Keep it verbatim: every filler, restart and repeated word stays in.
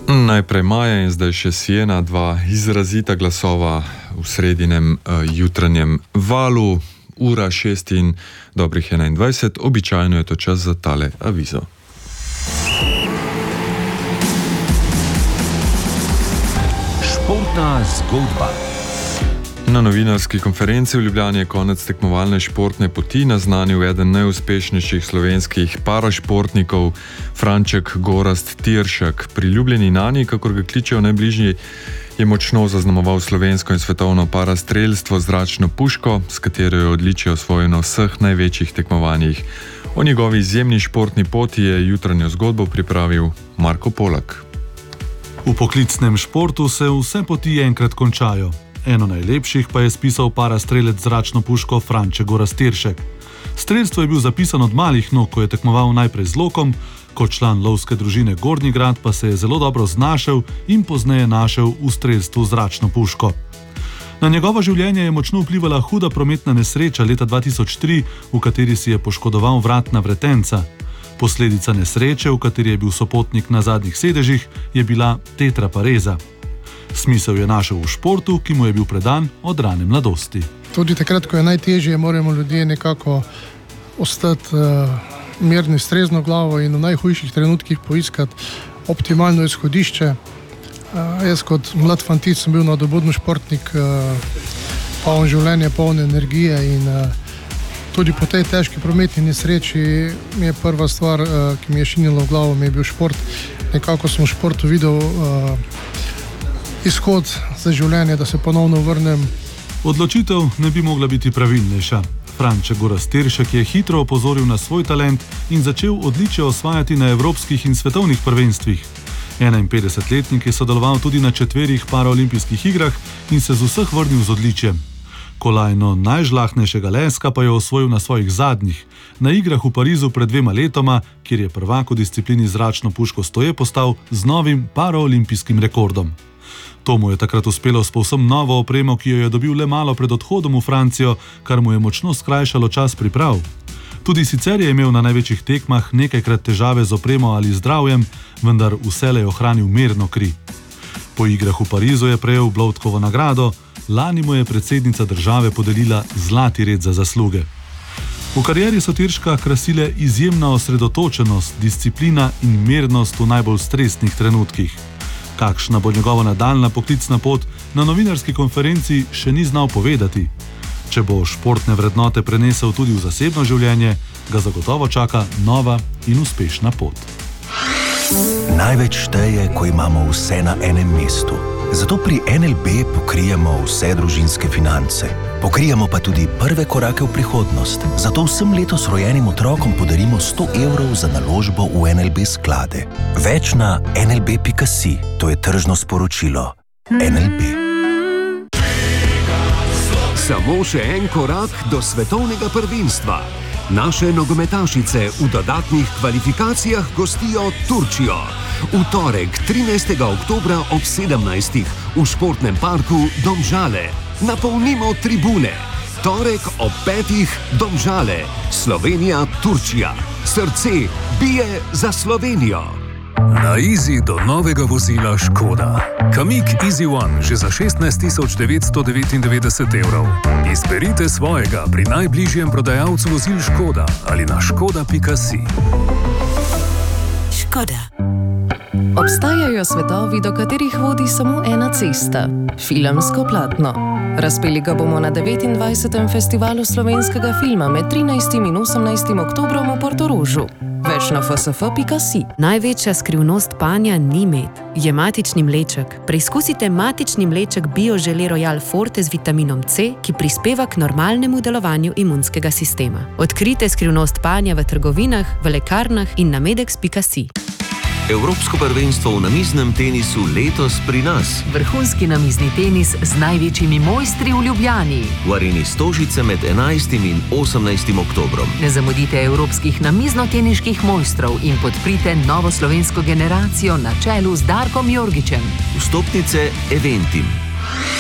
Najprej Maja in zdaj še Siena, dva izrazita glasova v sredinem uh, jutranjem valu, ura šest in dobrih enaindvajset, običajno je to čas za tale avizo. Športna zgodba. Na novinarski konferenci v Ljubljani je konec tekmovalne športne poti naznanil eden najuspešnejših slovenskih parašportnikov, Franček Gorazd Tiršek. Priljubljeni Nani, kakor ga kličejo najbližji, je močno zaznamoval slovensko in svetovno parastrelstvo z zračno puško, s katero je odličje osvojil na vseh največjih tekmovanjih. O njegovi izjemni športni poti je jutranjo zgodbo pripravil Marko Polak. V poklicnem športu se vse poti enkrat končajo. Eno najlepših pa je spisal parastrelec zračno puško Franček Gorazd Tiršek. Strelstvo je bil zapisan od malih nog, ko je tekmoval najprej z lokom, kot član lovske družine Gornji Grad pa se je zelo dobro znašel in pozneje našel v strelstvu zračno puško. Na njegovo življenje je močno vplivala huda prometna nesreča leta dva tisoč tri, v kateri si je poškodoval vratna vretenca. Posledica nesreče, v kateri je bil sopotnik na zadnjih sedežih, je bila tetrapareza. Smisel je našel v športu, ki mu je bil predan od rane mladosti. Tudi takrat, ko je najtežje, moramo ljudje nekako ostati uh, mirni, s trezno glavo in v najhujših trenutkih poiskati optimalno izhodišče. Uh, jaz kot mlad fantic sem bil nadobudni športnik, uh, poln življenja, poln energije in uh, tudi po tej težki prometni nesreči mi je prva stvar, uh, ki mi je šinila v glavo, mi je bil šport. Nekako sem v športu videl uh, izhod za življenje, da se ponovno vrnem. Odločitev ne bi mogla biti pravilnejša. Franček Gorazd Tiršek je hitro opozoril na svoj talent in začel odličje osvajati na evropskih in svetovnih prvenstvih. enainpetdesetletnik je sodeloval tudi na četverih paraolimpijskih igrah in se z vseh vrnil z odličjem. Kolajno najžlahtnejšega leska pa je osvojil na svojih zadnjih, na igrah v Parizu pred dvema letoma, kjer je prvak v disciplini zračno puško stoje postal z novim paraolimpijskim rekordom. To mu je takrat uspelo s povsem novo opremo, ki jo je dobil le malo pred odhodom v Francijo, kar mu je močno skrajšalo čas priprav. Tudi sicer je imel na največjih tekmah nekajkrat težave z opremo ali zdravjem, vendar vselej ohranil mirno kri. Po igrah v Parizu je prejel Bloudkovo nagrado, lani mu je predsednica države podelila zlati red za zasluge. V karieri so Tirška krasile izjemna osredotočenost, disciplina in mirnost v najbolj stresnih trenutkih. Kakšna bo njegova nadaljnja poklicna pot, na novinarski konferenci še ni znal povedati. Če bo športne vrednote prenesel tudi v zasebno življenje, ga zagotovo čaka nova in uspešna pot. Največ šteje, ko imamo vse na enem mestu. Zato pri en el be pokrijemo vse družinske finance. Pokrijemo pa tudi prve korake v prihodnost. Zato vsem letos rojenim otrokom podarimo sto evrov za naložbo v en el be sklade. Več na en el be pika si. To je tržno sporočilo. en el be. Samo še en korak do svetovnega prvenstva. Naše nogometašice v dodatnih kvalifikacijah gostijo Turčijo. V torek, trinajstega oktobra ob sedemnajstih v športnem parku Domžale. Napolnimo tribune. Torek ob petih Domžale. Slovenija, Turčija. Srce bije za Slovenijo. Na Easy do novega vozila Škoda. Kamiq Easy One že za šestnajst tisoč devetsto devetindevetdeset evrov. Izberite svojega pri najbližjem prodajalcu vozil Škoda ali na škoda pika si. Škoda. Obstajajo svetovi, do katerih vodi samo ena cesta. Filmsko platno. Razpeli ga bomo na devetindvajsetem festivalu slovenskega filma med trinajstim in osemnajstim oktobrom v Portorožu. Več na ef es ef pika si. Največja skrivnost panja ni med, je matični mleček. Preizkusite matični mleček BioGelé Royal Forte z vitaminom C, ki prispeva k normalnemu delovanju imunskega sistema. Odkrite skrivnost panja v trgovinah, v lekarnah in na medex pika si. Evropsko prvenstvo v namiznem tenisu letos pri nas. Vrhunski namizni tenis z največjimi mojstri v Ljubljani. V areni Stožice med enajstim in osemnajstim oktobrom. Ne zamudite evropskih namizno-teniških mojstrov in podprite novo slovensko generacijo na čelu z Darkom Jorgičem. Vstopnice Eventim.